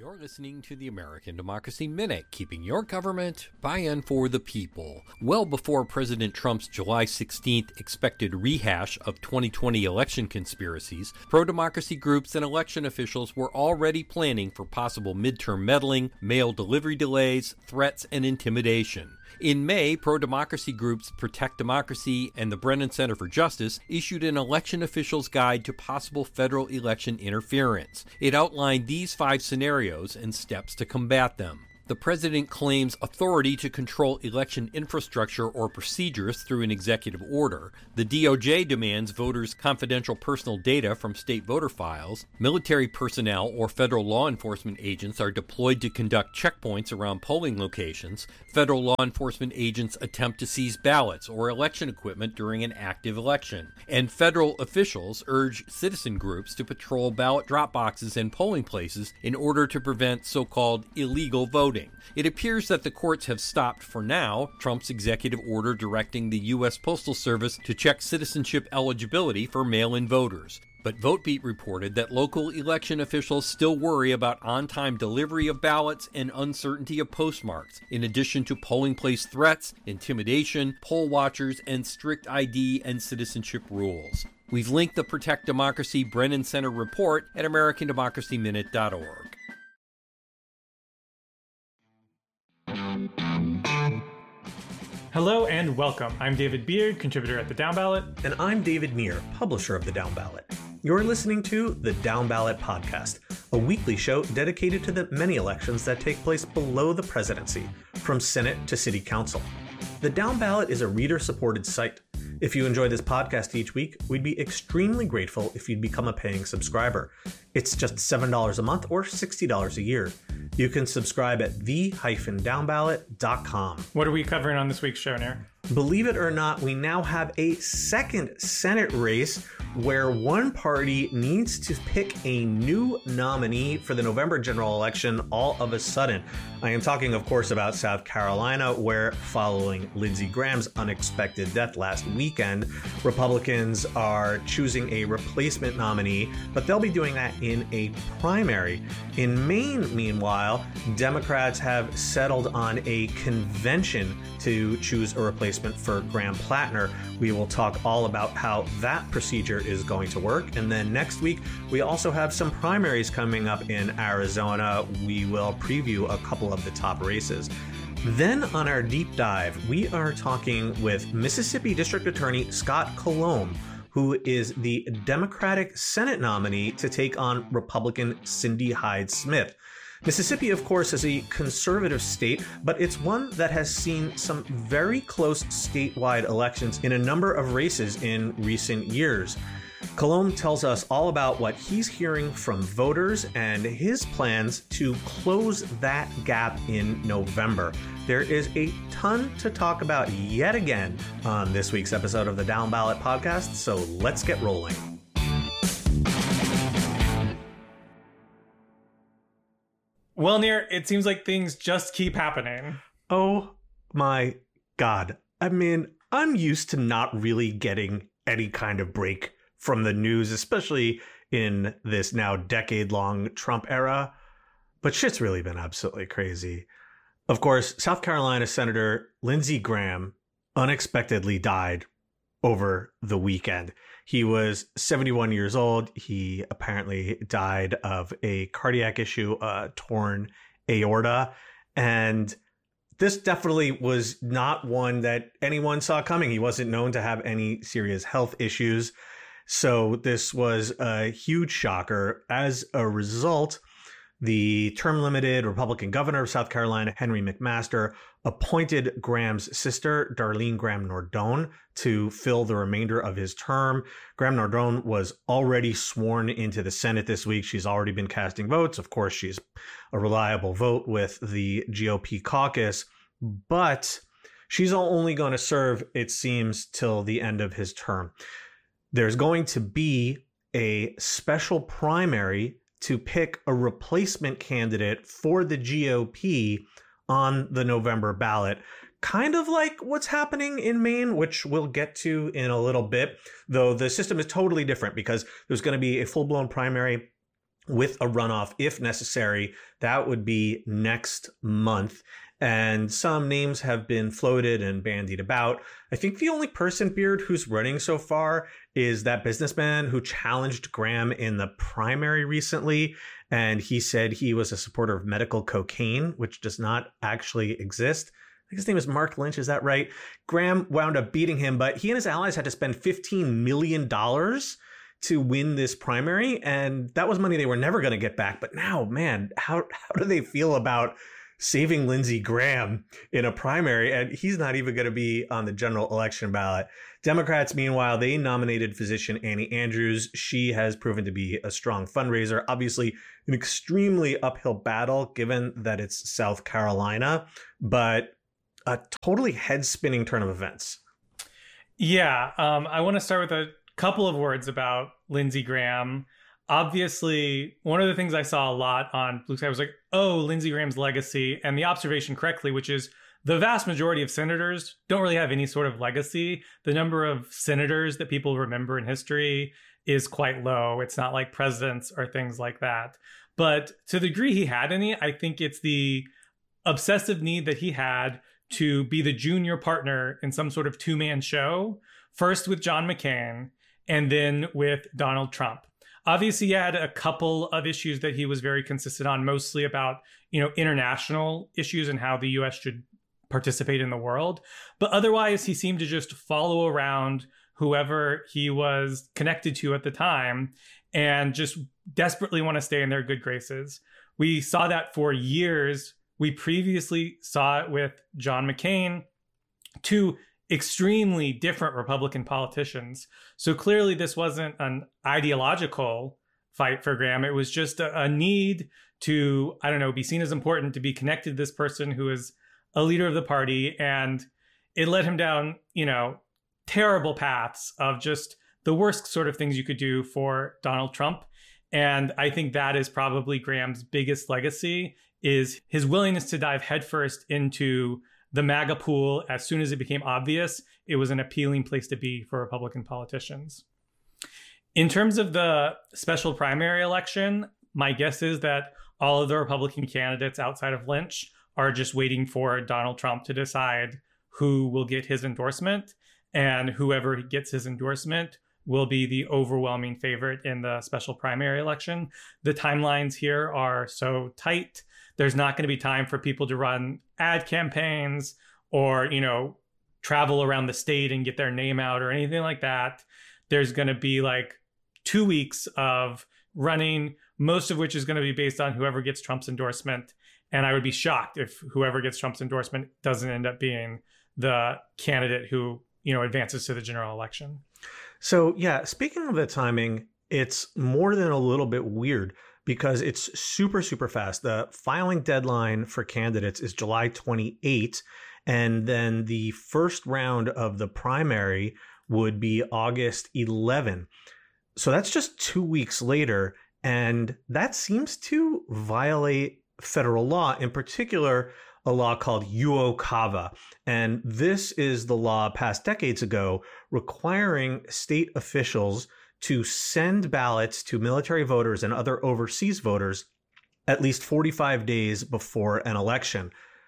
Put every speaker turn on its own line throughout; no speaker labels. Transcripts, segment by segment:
You're listening to the American Democracy Minute, keeping your government by and for the people. Well before President Trump's July 16th expected rehash of 2020 election conspiracies, pro-democracy groups and election officials were already planning for possible midterm meddling, mail delivery delays, threats, and intimidation. In May, pro-democracy groups Protect Democracy and the Brennan Center for Justice issued an election officials' guide to possible federal election interference. It outlined these 5 scenarios and steps to combat them. The president claims authority to control election infrastructure or procedures through an executive order. The DOJ demands voters' confidential personal data from state voter files. Military personnel or federal law enforcement agents are deployed to conduct checkpoints around polling locations. Federal law enforcement agents attempt to seize ballots or election equipment during an active election. And federal officials urge citizen groups to patrol ballot drop boxes and polling places in order to prevent so-called illegal voting. It appears that the courts have stopped for now Trump's executive order directing the U.S. Postal Service to check citizenship eligibility for mail-in voters. But VoteBeat reported that local election officials still worry about on-time delivery of ballots and uncertainty of postmarks, in addition to polling place threats, intimidation, poll watchers, and strict ID and citizenship rules. We've linked the Protect Democracy Brennan Center report at AmericanDemocracyMinute.org.
Hello and welcome. I'm David Beard, contributor at The Down Ballot.
And I'm David Meir, publisher of The Down Ballot. You're listening to The Down Ballot Podcast, a weekly show dedicated to the many elections that take place below the presidency, from Senate to City Council. The Down Ballot is a reader-supported site. If you enjoy this podcast each week, we'd be extremely grateful if you'd become a paying subscriber. It's just $7 a month or $60 a year. You can subscribe at the-downballot.com.
What are we covering on this week's show, Nair?
Believe it or not, we now have a second Senate race where one party needs to pick a new nominee for the November general election all of a sudden. I am talking, of course, about South Carolina, where following Lindsey Graham's unexpected death last weekend, Republicans are choosing a replacement nominee, but they'll be doing that in a primary. In Maine, meanwhile, Democrats have settled on a convention to choose a replacement for Graham Plattner. We will talk all about how that procedure is going to work. And then next week, we also have some primaries coming up in Arizona. We will preview a couple of the top races. Then on our deep dive, we are talking with Mississippi District Attorney Scott Colomb, who is the Democratic Senate nominee to take on Republican Cindy Hyde-Smith. Mississippi, of course, is a conservative state, but it's one that has seen some very close statewide elections in a number of races in recent years. Colomb tells us all about what he's hearing from voters and his plans to close that gap in November. There is a ton to talk about yet again on this week's episode of the Down Ballot Podcast, so let's get rolling.
Well, Nair, it seems like things just keep happening.
Oh my God. I mean, I'm used to not really getting any kind of break from the news, especially in this now decade-long Trump era. But shit's really been absolutely crazy. Of course, South Carolina Senator Lindsey Graham unexpectedly died over the weekend. He was 71 years old. He apparently died of a cardiac issue, a torn aorta. And this definitely was not one that anyone saw coming. He wasn't known to have any serious health issues. So this was a huge shocker. As a result, the term-limited Republican governor of South Carolina, Henry McMaster, appointed Graham's sister, Darlene Graham Nardone, to fill the remainder of his term. Graham Nardone was already sworn into the Senate this week. She's already been casting votes. Of course, she's a reliable vote with the GOP caucus, but she's only going to serve, it seems, till the end of his term. There's going to be a special primary to pick a replacement candidate for the GOP on the November ballot. Kind of like what's happening in Maine, which we'll get to in a little bit, though the system is totally different because there's going to be a full-blown primary with a runoff if necessary. That would be next month. And some names have been floated and bandied about. I think the only person, Beard, who's running so far is that businessman who challenged Graham in the primary recently. And he said he was a supporter of medical cocaine, which does not actually exist. I think his name is Mark Lynch. Is that right? Graham wound up beating him, but he and his allies had to spend $15 million to win this primary. And that was money they were never going to get back. But now, man, how do they feel about saving Lindsey Graham in a primary? And he's not even going to be on the general election ballot. Democrats, meanwhile, they nominated physician Annie Andrews. She has proven to be a strong fundraiser. Obviously, an extremely uphill battle, given that it's South Carolina, but a totally head-spinning turn of events.
Yeah, I want to start with a couple of words about Lindsey Graham. Obviously, one of the things I saw a lot on Blue Sky was like, oh, Lindsey Graham's legacy, and the observation correctly, which is the vast majority of senators don't really have any sort of legacy. The number of senators that people remember in history is quite low. It's not like presidents or things like that. But to the degree he had any, I think it's the obsessive need that he had to be the junior partner in some sort of two-man show, first with John McCain and then with Donald Trump. Obviously, he had a couple of issues that he was very consistent on, mostly about, international issues and how the U.S. should participate in the world. But otherwise, he seemed to just follow around whoever he was connected to at the time and just desperately want to stay in their good graces. We saw that for years. We previously saw it with John McCain, two extremely different Republican politicians. So clearly this wasn't an ideological fight for Graham. It was just a need to, be seen as important, to be connected to this person who is a leader of the party. And it led him down, terrible paths of just the worst sort of things you could do for Donald Trump. And I think that is probably Graham's biggest legacy, is his willingness to dive headfirst into the MAGA pool as soon as it became obvious it was an appealing place to be for Republican politicians. In terms of the special primary election, my guess is that all of the Republican candidates outside of Lynch are just waiting for Donald Trump to decide who will get his endorsement, and whoever gets his endorsement will be the overwhelming favorite in the special primary election. The timelines here are so tight. There's not going to be time for people to run ad campaigns or, travel around the state and get their name out or anything like that. There's going to be like 2 weeks of running, most of which is going to be based on whoever gets Trump's endorsement. And I would be shocked if whoever gets Trump's endorsement doesn't end up being the candidate who, advances to the general election.
So, yeah, speaking of the timing, it's more than a little bit weird because it's super, super fast. The filing deadline for candidates is July 28, and then the first round of the primary would be August 11. So that's just 2 weeks later, and that seems to violate federal law, in particular, a law called UOCAVA. And this is the law passed decades ago requiring state officials to send ballots to military voters and other overseas voters at least 45 days before an election.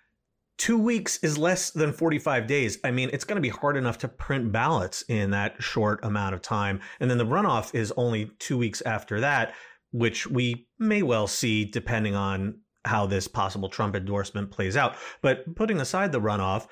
2 weeks is less than 45 days. I mean, it's going to be hard enough to print ballots in that short amount of time. And then the runoff is only 2 weeks after that, which we may well see depending on how this possible Trump endorsement plays out. But putting aside the runoff,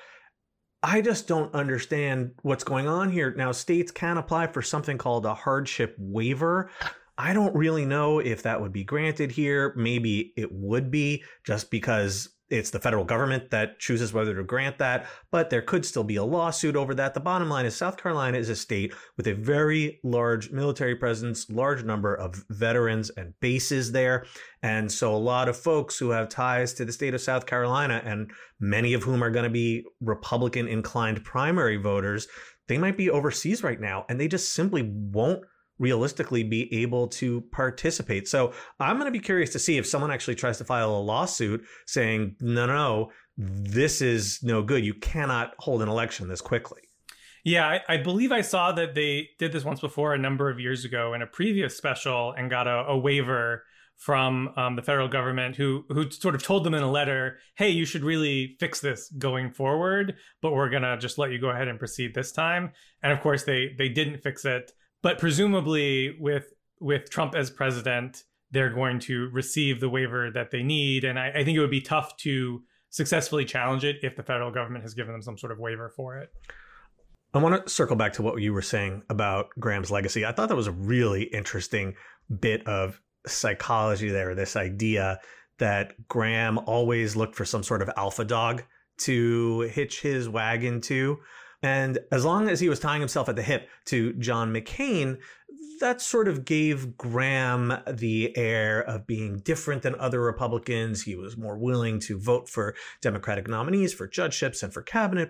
I just don't understand what's going on here. Now, states can apply for something called a hardship waiver. I don't really know if that would be granted here. Maybe it would be, just because it's the federal government that chooses whether to grant that, but there could still be a lawsuit over that. The bottom line is South Carolina is a state with a very large military presence, large number of veterans and bases there. And so a lot of folks who have ties to the state of South Carolina, and many of whom are going to be Republican inclined primary voters, they might be overseas right now, and they just simply won't realistically be able to participate. So I'm going to be curious to see if someone actually tries to file a lawsuit saying, no, this is no good. You cannot hold an election this quickly.
Yeah, I believe I saw that they did this once before a number of years ago in a previous special and got a waiver from the federal government who sort of told them in a letter, hey, you should really fix this going forward, but we're going to just let you go ahead and proceed this time. And of course, they didn't fix it. But presumably with Trump as president, they're going to receive the waiver that they need. And I think it would be tough to successfully challenge it if the federal government has given them some sort of waiver for it.
I want to circle back to what you were saying about Graham's legacy. I thought that was a really interesting bit of psychology there, this idea that Graham always looked for some sort of alpha dog to hitch his wagon to. And as long as he was tying himself at the hip to John McCain, that sort of gave Graham the air of being different than other Republicans. He was more willing to vote for Democratic nominees for judgeships and for cabinet